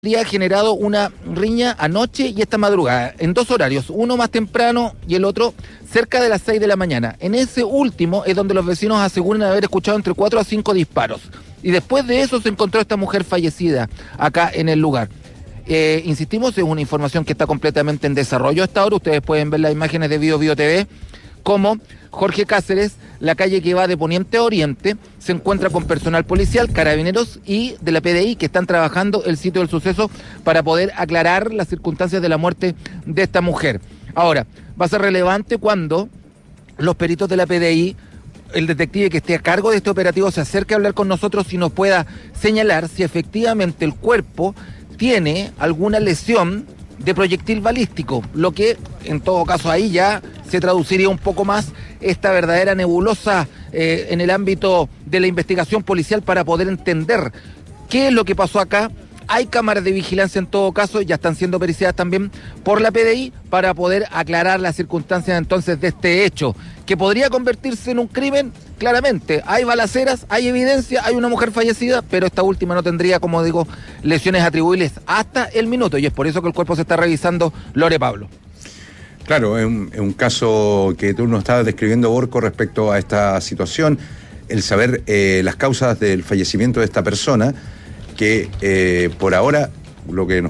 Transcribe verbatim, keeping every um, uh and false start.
Ha generado una riña anoche y esta madrugada, en dos horarios, uno más temprano y el otro cerca de las seis de la mañana. En ese último es donde los vecinos aseguran haber escuchado entre cuatro a cinco disparos. Y después de eso se encontró esta mujer fallecida acá en el lugar. Eh, insistimos, es una información que está completamente en desarrollo hasta ahora. Ustedes pueden ver las imágenes de Bio Bio T V, como Jorge Cáceres, la calle que va de poniente a oriente, se encuentra con personal policial, carabineros y de la P D I que están trabajando el sitio del suceso para poder aclarar las circunstancias de la muerte de esta mujer. Ahora, va a ser relevante cuando los peritos de la P D I, el detective que esté a cargo de este operativo, se acerque a hablar con nosotros y nos pueda señalar si efectivamente el cuerpo tiene alguna lesión de proyectil balístico, lo que en todo caso ahí ya se traduciría un poco más esta verdadera nebulosa eh, en el ámbito de la investigación policial para poder entender qué es lo que pasó acá. Hay cámaras de vigilancia en todo caso, ya están siendo periciadas también por la P D I para poder aclarar las circunstancias entonces de este hecho, que podría convertirse en un crimen, claramente. Hay balaceras, hay evidencia, hay una mujer fallecida, pero esta última no tendría, como digo, lesiones atribuibles hasta el minuto, y es por eso que el cuerpo se está revisando. Lore Pablo. Claro, es un, es un caso que tú nos estabas describiendo, Borco, respecto a esta situación, el saber eh, las causas del fallecimiento de esta persona, que eh, por ahora lo que nos